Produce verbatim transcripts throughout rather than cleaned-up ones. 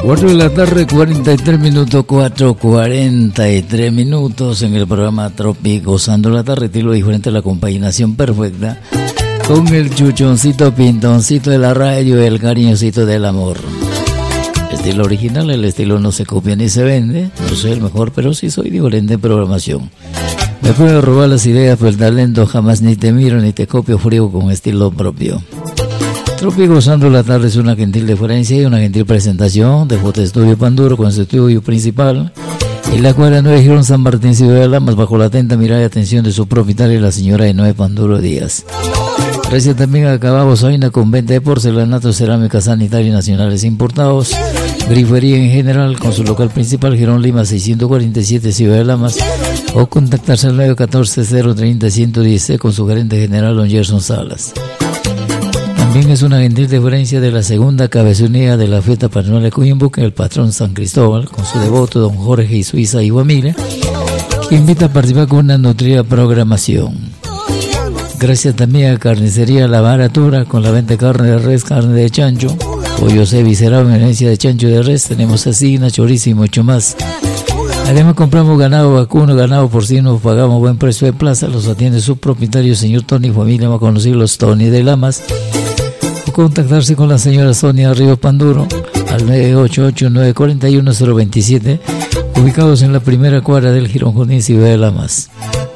cuatro de la tarde, cuarenta y tres minutos, cuatro, cuarenta y tres minutos en el programa Trópico, gozando la tarde, estilo diferente, la compaginación perfecta, con el chuchoncito, pintoncito de la radio y el cariñosito del amor. Estilo original, el estilo no se copia ni se vende, no soy el mejor, pero sí soy diferente en programación. Me puedo robar las ideas, pero el talento jamás ni te miro ni te copio frío con estilo propio. Trópico gozando la tarde es una gentil deferencia y una gentil presentación de Foto Estudio Panduro con su estudio principal en la cuadra nueve Girón San Martín Ciudad de Lamas, bajo la atenta mirada y atención de su propietaria, la señora Enoe Panduro Díaz. Gracias también a Cababo Soina con venta de porcelanato, cerámica sanitaria y nacionales importados, grifería en general con su local principal Girón Lima seiscientos cuarenta y siete Ciudad de Lamas, o contactarse al nueve uno cuatro, cero tres cero, uno uno uno con su gerente general don Gerson Salas. También es una gentil deferencia de la segunda cabezonía de la fiesta patronal de Cuyumbuque, el patrón San Cristóbal, con su devoto don Jorge y su hija y familia, que invita a participar con una nutrida programación. Gracias también a Carnicería La Baratura, con la venta de carne de res, carne de chancho, pollo C viscerado en herencia de chancho de res, tenemos asina, chorizo y mucho más. Además compramos ganado vacuno, ganado porcino, pagamos buen precio de plaza, los atiende su propietario, señor Tony, familia más conocido, los Tony de Lamas. O contactarse con la señora Sonia Río Panduro al nueve ocho ocho, nueve cuatro uno, cero dos siete, ubicados en la primera cuadra del Girón Junín, Ciudad de Lamas.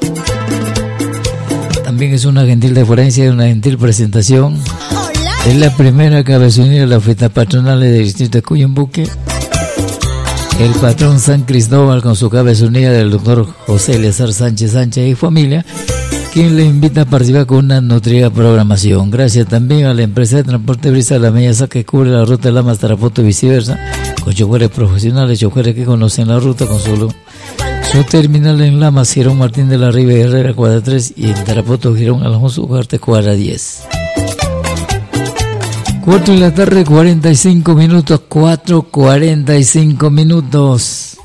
También es una gentil deferencia y una gentil presentación de la primera cabezonía de la fiesta patronal del distrito de Cuyumbuque, el patrón San Cristóbal, con su cabezonía del doctor José Eleazar Sánchez Sánchez y familia, quien le invita a participar con una nutrida programación. Gracias también a la empresa de transporte Brisa La Mellaza, que cubre la ruta de Lamas, Tarapoto y viceversa, con choferes profesionales, choferes que conocen la ruta, con su, su terminal en Lamas, Girón Martín de la Riva y Herrera, cuadra tres, y en Tarapoto, Girón Alfonso Ugarte, cuadra diez. cuatro de la tarde, cuarenta y cinco minutos, cuatro, cuarenta y cinco minutos.